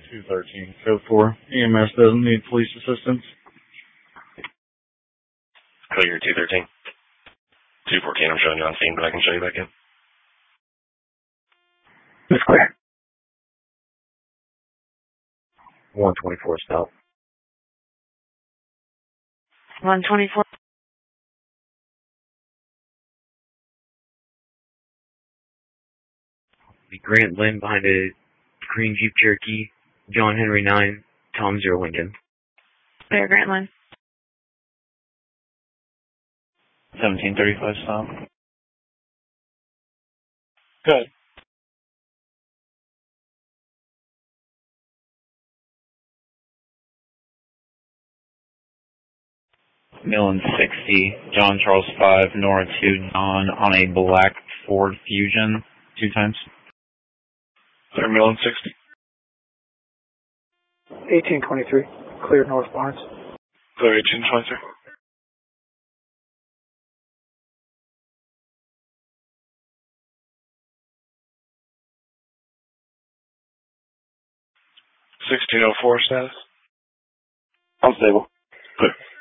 213, code 4. EMS doesn't need police assistance. Clear 213. 214, I'm showing you on scene, but I can show you back in. It's clear. 124, stop. 124. The Grant Lynn behind a green Jeep Cherokee, John Henry 9, Tom 0 Lincoln. Clear, Grantland. 1735, stop. Good. Millen 60, John Charles 5, Nora 2, John on a black Ford Fusion, 2 times. Clear Millen 60. 1823, clear North Barnes. Clear 1823. 1604 status. Unstable. Clear.